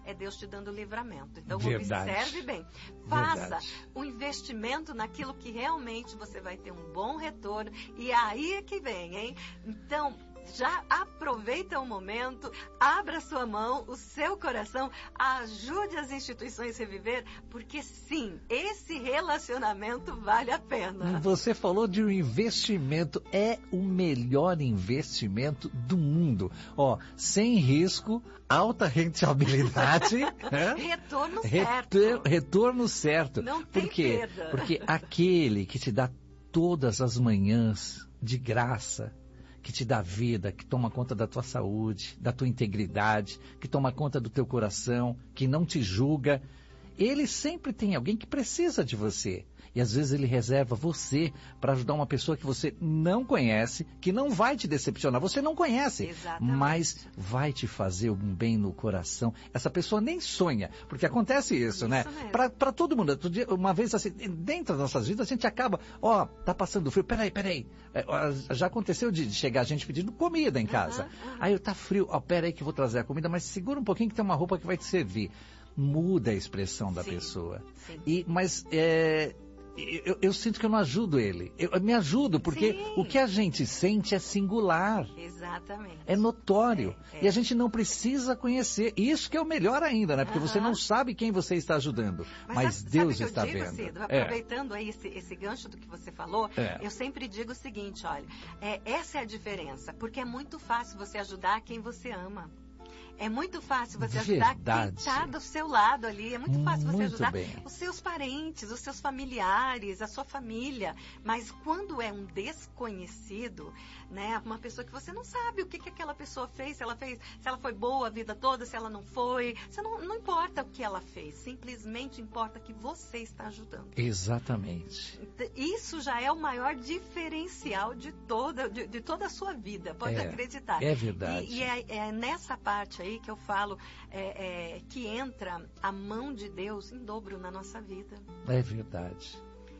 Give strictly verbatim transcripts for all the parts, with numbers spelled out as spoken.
é Deus te dando livramento. Então, Verdade. observe bem. Faça Verdade. o investimento naquilo que realmente você vai ter um bom retorno. E aí é que vem, hein? Então, já aproveita o momento, abra sua mão, o seu coração, ajude as instituições a reviver, porque sim, esse relacionamento vale a pena. Você falou de um investimento, é o melhor investimento do mundo. Ó, sem risco, alta rentabilidade. Retorno certo. Retor, retorno certo. Não tem Por quê? perda. Porque aquele que te dá todas as manhãs de graça, que te dá vida, que toma conta da tua saúde, da tua integridade, que toma conta do teu coração, que não te julga, ele sempre tem alguém que precisa de você. E às vezes ele reserva você para ajudar uma pessoa que você não conhece, que não vai te decepcionar. Você não conhece, Exatamente. Mas vai te fazer um bem no coração. Essa pessoa nem sonha, porque acontece isso, isso né? Para todo mundo. Uma vez assim, dentro das nossas vidas, a gente acaba, ó, tá passando frio, peraí, peraí. Já aconteceu de chegar a gente pedindo comida em casa. Uhum, uhum. Aí tá frio, ó, peraí que eu vou trazer a comida, mas segura um pouquinho que tem uma roupa que vai te servir. Muda a expressão da sim, pessoa. Sim. E, mas é, eu, eu sinto que eu não ajudo ele. Eu, eu me ajudo, porque sim, o que a gente sente é singular. Exatamente. É notório. É, é. E a gente não precisa conhecer. Isso que é o melhor ainda, né? Porque uhum. você não sabe quem você está ajudando. Mas, mas sabe, Deus sabe está digo, vendo. Cido, aproveitando é. aí esse, esse gancho do que você falou, é. eu sempre digo o seguinte, olha, é, essa é a diferença. Porque é muito fácil você ajudar quem você ama. É muito fácil você ajudar Verdade. quem está do seu lado ali. É muito fácil você muito ajudar bem. os seus parentes, os seus familiares, a sua família. Mas quando é um desconhecido, né, uma pessoa que você não sabe o que, que aquela pessoa fez, se ela fez, se ela foi boa a vida toda, se ela não foi. Você não, não importa o que ela fez, simplesmente importa que você está ajudando. Exatamente. Isso já é o maior diferencial de toda, de, de toda a sua vida, pode é, acreditar. É verdade. E, e é, é nessa parte aí que eu falo é, é, que entra a mão de Deus em dobro na nossa vida. É verdade.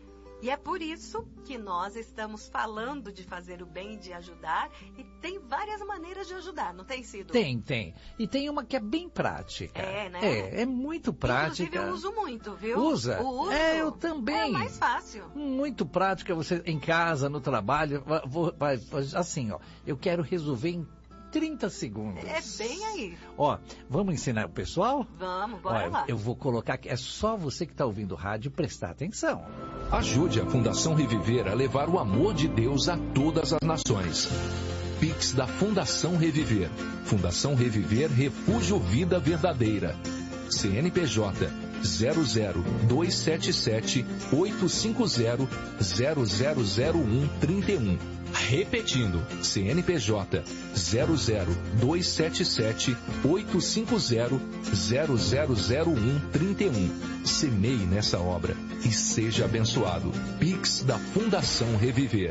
E é por isso que nós estamos falando de fazer o bem, de ajudar, e tem várias maneiras de ajudar, não tem sido? Tem, tem. E tem uma que é bem prática. É, né? É, é muito prática. Inclusive eu uso muito, viu? Usa? O uso é, eu também. É mais fácil. Muito prática, você em casa, no trabalho, vou, vai, assim, ó, eu quero resolver em trinta segundos. É bem aí. Ó, vamos ensinar o pessoal? Vamos, bora Ó, lá. Eu, eu vou colocar aqui, é só você que está ouvindo o rádio prestar atenção. Ajude a Fundação Reviver a levar o amor de Deus a todas as nações. Pix da Fundação Reviver. Fundação Reviver Refúgio Vida Verdadeira. C N P J zero zero dois sete sete oito cinco zero zero zero zero um trinta e um. Repetindo, C N P J zero zero dois sete sete oito cinco zero zero zero zero um trinta e um. Semeie nessa obra e seja abençoado. Pix da Fundação Reviver.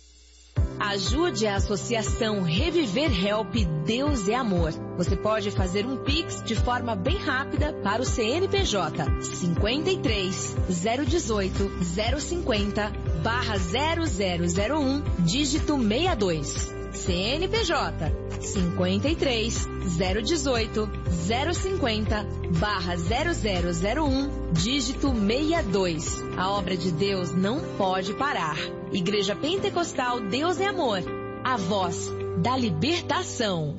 Ajude a Associação Reviver Help Deus é Amor. Você pode fazer um Pix de forma bem rápida para o C N P J cinquenta e três, zero dezoito, zero cinquenta, barra zero zero zero um, dígito sessenta e dois. C N P J cinquenta e três, zero dezoito, zero cinquenta, barra zero zero zero um, dígito sessenta e dois. A obra de Deus não pode parar. Igreja Pentecostal Deus é Amor. A voz da libertação.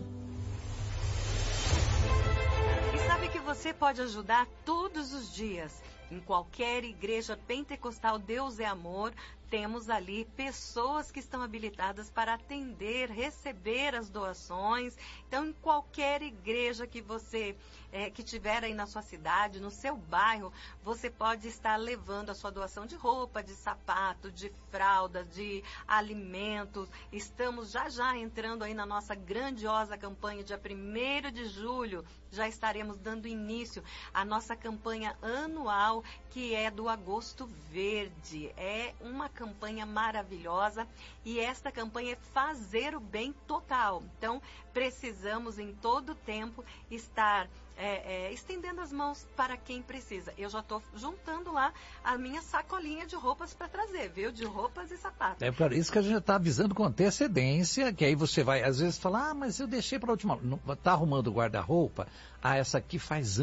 E sabe que você pode ajudar todos os dias. Em qualquer igreja pentecostal Deus é Amor, temos ali pessoas que estão habilitadas para atender, receber as doações. Então, em qualquer igreja que você é, que tiver aí na sua cidade, no seu bairro, você pode estar levando a sua doação de roupa, de sapato, de fralda, de alimentos. Estamos já já entrando aí na nossa grandiosa campanha, dia primeiro de julho, já estaremos dando início à nossa campanha anual, que é do Agosto Verde. É uma campanha maravilhosa e esta campanha é fazer o bem total. Então, precisamos em todo tempo estar é, é, estendendo as mãos para quem precisa. Eu já estou juntando lá a minha sacolinha de roupas para trazer, viu? De roupas e sapatos. É por isso que a gente está avisando com antecedência, que aí você vai, às vezes, falar, ah, mas eu deixei para a última... Está arrumando o guarda-roupa? Ah, essa aqui faz